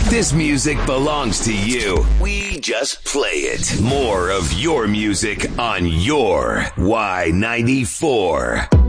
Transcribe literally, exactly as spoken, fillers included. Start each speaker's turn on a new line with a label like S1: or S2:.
S1: This music belongs to you. We just play it. More of your music on your Y ninety-four.